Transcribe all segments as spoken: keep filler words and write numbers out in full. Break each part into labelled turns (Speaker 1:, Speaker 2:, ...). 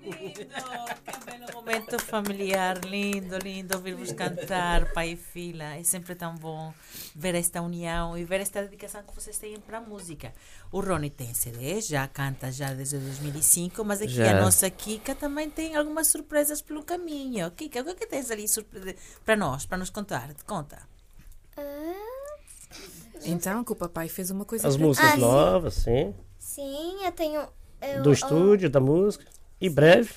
Speaker 1: lindo, que belo momento familiar, lindo, lindo ouvir-vos cantar, pai e filha. É sempre tão bom ver esta união e ver esta dedicação que vocês têm para a música. O Rony tem C D, já canta já desde dois mil e cinco, mas aqui já. A nossa Kika também tem algumas surpresas pelo caminho. Kika, o que é que tens ali para nós, para nos contar? Conta.
Speaker 2: Então, que o papai fez uma coisa...
Speaker 3: As músicas ah, novas, sim.
Speaker 4: Sim, eu tenho... Eu,
Speaker 3: Do estúdio, eu, da música. E breve.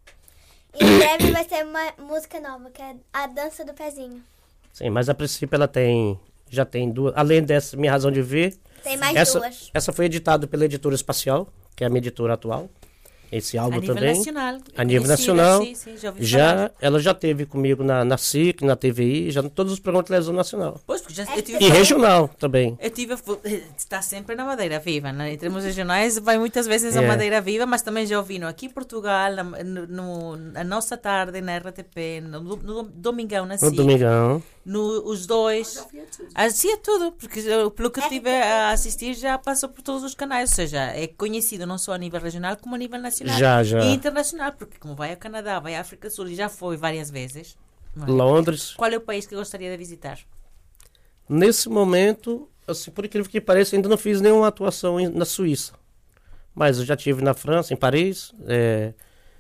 Speaker 4: Em breve vai ter uma música nova, que é a Dança do Pezinho.
Speaker 3: Sim, mas a princípio ela tem... Já tem duas... Além dessa Minha Razão de Ver...
Speaker 4: Tem mais
Speaker 3: essa,
Speaker 4: duas.
Speaker 3: Essa foi editada pela Editora Espacial, que é a minha editora atual. Esse álbum
Speaker 1: a nível
Speaker 3: também.
Speaker 1: Nacional.
Speaker 3: A nível nacional. Sim, sim, já, já ela já teve comigo na, na S I C, na T V I, já em todos os programas de televisão nacional.
Speaker 1: Pois, porque já,
Speaker 4: é,
Speaker 1: eu tive
Speaker 3: e regional também.
Speaker 1: Eu tive, está sempre na Madeira Viva, né? Em termos regionais, vai muitas vezes
Speaker 3: é.
Speaker 1: a Madeira Viva, mas também já ouvi no, aqui em Portugal, no, no, na nossa tarde, na R T P, no, no Domingão, na S I C.
Speaker 3: No Domingão.
Speaker 1: No, os dois. Assim é tudo, porque eu, pelo que eu estive a assistir, já passou por todos os canais, ou seja, é conhecido não só a nível regional, como a nível nacional.
Speaker 3: Já, já.
Speaker 1: E internacional, porque como vai ao Canadá, vai à África do Sul e já foi várias vezes. É?
Speaker 3: Londres.
Speaker 1: Qual é o país que gostaria de visitar?
Speaker 3: Nesse momento, assim, por incrível que pareça, ainda não fiz nenhuma atuação em, na Suíça. Mas eu já tive na França, em Paris, é,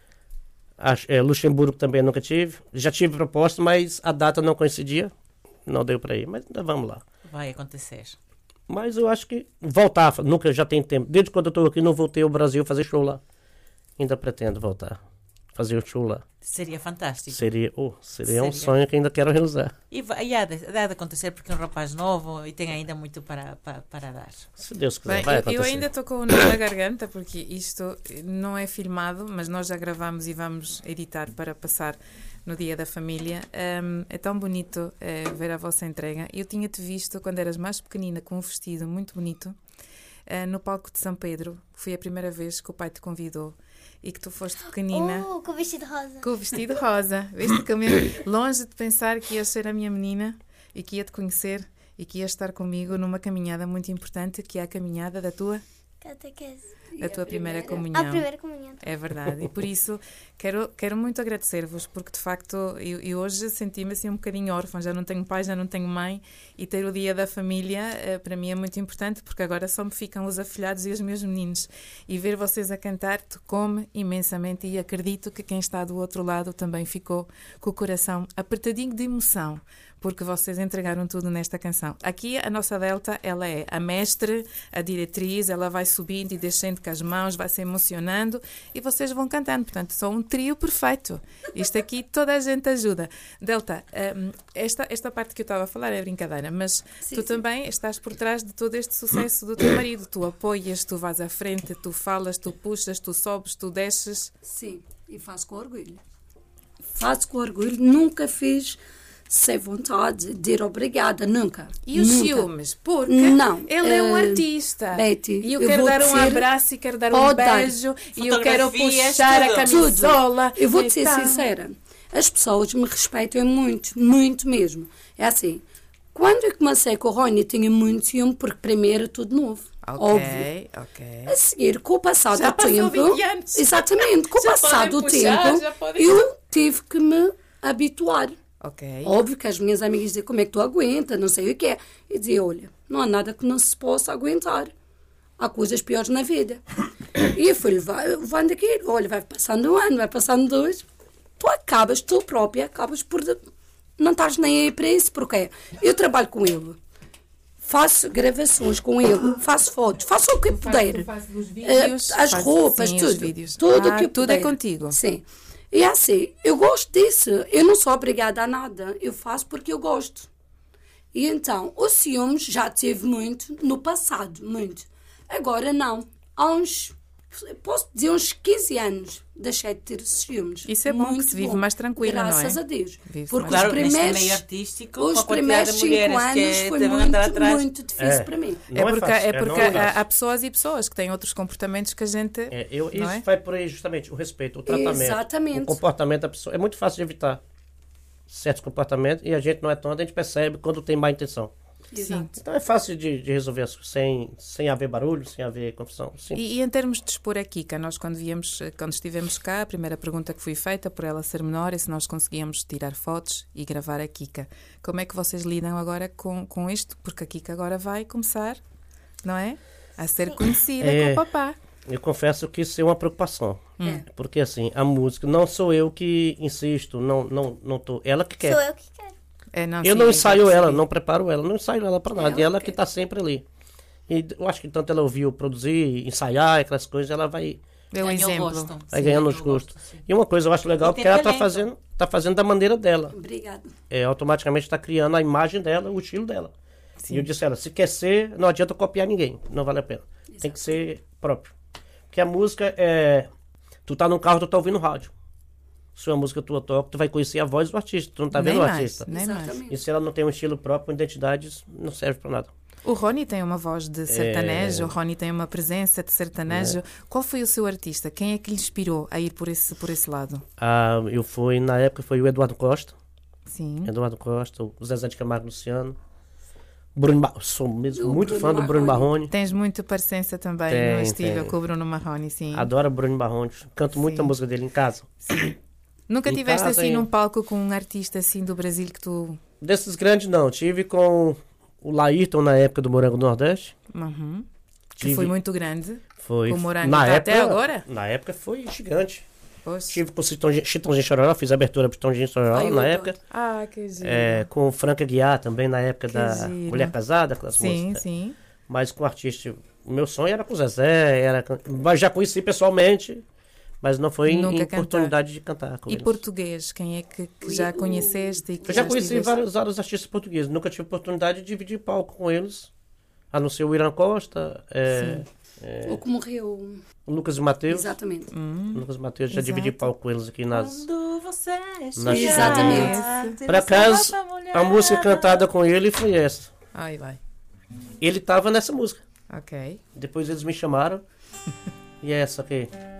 Speaker 3: a, é, Luxemburgo também nunca tive. Já tive proposta, mas a data não coincidia. Não deu para ir, mas ainda vamos lá.
Speaker 1: Vai acontecer.
Speaker 3: Mas eu acho que voltar, nunca já tem tempo. Desde quando eu estou aqui, não voltei ao Brasil fazer show lá. Ainda pretendo voltar, fazer o show lá.
Speaker 1: Seria fantástico.
Speaker 3: Seria, oh, seria, seria um
Speaker 1: Seria.
Speaker 3: sonho que ainda quero realizar.
Speaker 1: E, vai, e há, de, há de acontecer porque é um rapaz novo e tem ainda muito para, para, para dar.
Speaker 3: Se Deus quiser,
Speaker 2: Bem,
Speaker 3: vai
Speaker 2: eu,
Speaker 3: acontecer.
Speaker 2: eu ainda estou com o nó na garganta porque isto não é filmado, mas nós já gravamos e vamos editar para passar no Dia da Família. Um, é tão bonito é, ver a vossa entrega. Eu tinha-te visto quando eras mais pequenina com um vestido muito bonito uh, no palco de São Pedro. Foi a primeira vez que o pai te convidou e que tu foste pequenina.
Speaker 4: Oh, com o vestido rosa.
Speaker 2: Com o vestido rosa. Viste que eu me... longe de pensar que ias ser a minha menina e que ia te conhecer e que ias estar comigo numa caminhada muito importante, que é a caminhada da tua...
Speaker 4: Catequese.
Speaker 2: A tua primeira, primeira comunhão.
Speaker 4: A primeira comunhão.
Speaker 2: É verdade. E por isso quero, quero muito agradecer-vos, porque de facto eu, eu hoje senti-me assim um bocadinho órfã. Já não tenho pai, já não tenho mãe. E ter o Dia da Família para mim é muito importante, porque agora só me ficam os afilhados e os meus meninos. E ver vocês a cantar tocou-me imensamente. E acredito que quem está do outro lado também ficou com o coração apertadinho de emoção, porque vocês entregaram tudo nesta canção. Aqui a nossa Delta, ela é a mestre, a diretriz, ela vai subindo e descendo com as mãos, vai se emocionando e vocês vão cantando. Portanto, são um trio perfeito. Isto aqui toda a gente ajuda. Delta, um, esta, esta parte que eu estava a falar é brincadeira, mas sim, tu sim. também estás por trás de todo este sucesso do teu marido. Tu apoias, tu vais à frente, tu falas, tu puxas, tu sobes, tu desces.
Speaker 5: Sim, e faço com orgulho. Faço com orgulho, nunca fiz... sem vontade de ir obrigada, nunca.
Speaker 2: E os
Speaker 5: nunca.
Speaker 2: ciúmes? Porque
Speaker 5: não,
Speaker 2: ele é um
Speaker 5: uh,
Speaker 2: artista.
Speaker 5: Betty,
Speaker 2: e eu,
Speaker 5: eu
Speaker 2: quero dar um
Speaker 5: dizer,
Speaker 2: abraço e quero dar um beijo. E eu quero puxar
Speaker 1: tudo.
Speaker 2: a camisola.
Speaker 5: Tudo. Eu vou-te ser tá. sincera. As pessoas me respeitam muito, muito mesmo. É assim, quando eu comecei com o Rony, tinha muito ciúme, porque primeiro tudo novo.
Speaker 2: Ok,
Speaker 5: óbvio.
Speaker 2: ok.
Speaker 5: A seguir, com o passado
Speaker 2: já
Speaker 5: do tempo...
Speaker 2: vinte anos.
Speaker 5: Exatamente, com o passado do tempo, eu tive que me habituar.
Speaker 2: Okay.
Speaker 5: Óbvio que as minhas amigas diziam, como é que tu aguenta, não sei o que é. E dizia, olha, não há nada que não se possa aguentar. Há coisas piores na vida. E eu fui levando aquilo, olha, vai passando um ano, vai passando dois. Tu acabas, tu própria, acabas por não estás nem aí para isso, porque eu trabalho com ele. Faço gravações com ele, faço fotos, faço o que
Speaker 2: tu
Speaker 5: puder.
Speaker 2: Faz, faz os vídeos,
Speaker 5: as
Speaker 2: faz,
Speaker 5: roupas,
Speaker 2: sim,
Speaker 5: tudo.
Speaker 2: Vídeos.
Speaker 5: Tudo
Speaker 2: ah,
Speaker 5: que eu
Speaker 2: tudo
Speaker 5: puder.
Speaker 2: é contigo.
Speaker 5: Sim. E assim, eu gosto disso. Eu não sou obrigada a nada. Eu faço porque eu gosto. E então, o ciúmes já tive muito no passado, muito. Agora não. Há uns, posso dizer, uns quinze anos deixei de ter ciúmes.
Speaker 2: Isso é bom, muito que se vive bom. Mais tranquila, não é?
Speaker 5: Graças a Deus.
Speaker 1: Vive
Speaker 5: porque
Speaker 1: claro,
Speaker 5: os primeiros,
Speaker 1: meio artístico,
Speaker 5: os primeiros cinco anos foi muito, muito difícil
Speaker 3: é.
Speaker 5: para mim.
Speaker 2: É porque, é
Speaker 3: fácil,
Speaker 2: porque
Speaker 3: é
Speaker 2: há, há pessoas e pessoas que têm outros comportamentos que a gente...
Speaker 3: É, eu, isso
Speaker 2: é?
Speaker 3: vai por aí justamente, o respeito, o tratamento,
Speaker 5: Exatamente.
Speaker 3: o comportamento da pessoa. É muito fácil de evitar certos comportamentos e a gente não é tonto, a gente percebe quando tem má intenção.
Speaker 5: Exato.
Speaker 3: Então é fácil de, de resolver as coisas, sem, sem haver barulho, sem haver confusão. Sim.
Speaker 2: E, e em termos de expor a Kika, nós quando, viemos, quando estivemos cá, a primeira pergunta que foi feita por ela ser menor é se nós conseguíamos tirar fotos e gravar a Kika. Como é que vocês lidam agora com, com isto? Porque a Kika agora vai começar, não é? A ser conhecida
Speaker 3: É.
Speaker 2: com o papá.
Speaker 3: Eu confesso que isso é uma preocupação.
Speaker 5: É.
Speaker 3: Porque assim, a música, não sou eu que insisto, não, não, não tô, ela que quer.
Speaker 4: Sou eu que quero.
Speaker 2: É, não,
Speaker 3: Eu
Speaker 2: sim,
Speaker 3: não
Speaker 2: já
Speaker 3: ensaio
Speaker 2: percebi.
Speaker 3: ela, não preparo ela, não ensaio ela pra nada.
Speaker 5: Ela
Speaker 3: E ela
Speaker 5: quer.
Speaker 3: que tá sempre ali. E eu acho que tanto ela ouviu produzir, ensaiar, aquelas coisas, ela vai,
Speaker 2: Deu um
Speaker 1: Ganhou
Speaker 2: exemplo.
Speaker 1: gosto.
Speaker 3: vai
Speaker 1: Sim,
Speaker 3: ganhando
Speaker 1: ganhou
Speaker 3: os gostos.
Speaker 1: gosto, sim.
Speaker 3: E uma coisa eu acho legal,
Speaker 1: E tem
Speaker 3: porque ela tá
Speaker 1: talento.
Speaker 3: fazendo, tá fazendo da maneira dela.
Speaker 5: Obrigada.
Speaker 3: É, automaticamente está criando a imagem dela, o estilo dela.
Speaker 2: Sim.
Speaker 3: E eu disse a ela, se quer ser, não adianta copiar ninguém, não vale a pena. Tem que ser próprio. Porque a música é... Tu tá no carro, tu tá ouvindo rádio. Se uma música tua toca, tu vai conhecer a voz do artista, tu não tá vendo
Speaker 2: Nem
Speaker 3: o
Speaker 2: mais,
Speaker 3: artista.
Speaker 2: nem mais.
Speaker 5: Exatamente.
Speaker 3: E se ela não tem um estilo próprio, uma identidade, não serve pra nada.
Speaker 2: O Rony tem uma voz de sertanejo,
Speaker 3: É.
Speaker 2: o Rony tem uma presença de sertanejo. Qual foi o seu artista? Quem é que lhe inspirou a ir por esse, por esse lado?
Speaker 3: Ah, eu fui, na época, foi o Eduardo Costa.
Speaker 2: Sim.
Speaker 3: Eduardo Costa, o Zezé de Camargo Luciano. Bruno Ba- Sou mesmo
Speaker 5: O
Speaker 3: muito
Speaker 5: Bruno
Speaker 3: fã do Bruno
Speaker 5: Marrone.
Speaker 3: Marrone.
Speaker 2: Tens muita parecença também
Speaker 3: Tem,
Speaker 2: no estilo
Speaker 3: tem.
Speaker 2: com o Bruno Marrone, sim.
Speaker 3: Adoro Bruno Marrone. Canto muito
Speaker 2: Sim.
Speaker 3: a música dele em casa.
Speaker 2: Nunca
Speaker 3: em
Speaker 2: tiveste
Speaker 3: casa,
Speaker 2: assim
Speaker 3: hein?
Speaker 2: num palco com um artista assim do Brasil que tu...
Speaker 3: Desses grandes, não. Tive com o Laírton na época do Morango do Nordeste.
Speaker 2: Uhum. Que
Speaker 3: Tive-
Speaker 2: foi muito grande.
Speaker 3: Foi.
Speaker 2: O Morango
Speaker 3: na
Speaker 2: tá
Speaker 3: época,
Speaker 2: até agora?
Speaker 3: Na época foi gigante.
Speaker 2: Poxa.
Speaker 3: Tive com o Chitãozinho Chitãozinho Chororó, fiz a abertura pro Chitãozinho Chororó
Speaker 5: Ai, eu
Speaker 3: na
Speaker 5: adoro.
Speaker 3: época.
Speaker 2: Ah, que giro.
Speaker 3: É, com o Franca Guiar também na época
Speaker 2: Que
Speaker 3: da
Speaker 2: giro.
Speaker 3: Mulher Casada, aquelas
Speaker 2: Sim,
Speaker 3: músicas.
Speaker 2: sim.
Speaker 3: Mas com artista, o meu sonho era com o Zezé, era com- mas já conheci pessoalmente, mas não foi em,
Speaker 2: Nunca
Speaker 3: em
Speaker 2: cantar.
Speaker 3: oportunidade de cantar com
Speaker 2: E
Speaker 3: eles.
Speaker 2: português, quem é que, que já conheceste e que
Speaker 3: Eu já conheci
Speaker 2: estiveste-
Speaker 3: vários, vários artistas portugueses, nunca tive oportunidade de dividir palco com eles, a não ser o Irã Costa, é,
Speaker 5: O que morreu.
Speaker 3: o Lucas e Matheus.
Speaker 5: Exatamente.
Speaker 3: O Lucas e Matheus, já
Speaker 2: Exato.
Speaker 3: dividi palco com eles aqui nas...
Speaker 1: Quando você
Speaker 3: Nas-
Speaker 5: Exatamente.
Speaker 3: Por acaso, a música cantada com ele foi essa.
Speaker 2: Ai, vai.
Speaker 3: Ele tava nessa música.
Speaker 2: Ok.
Speaker 3: Depois eles me chamaram. E é essa aqui.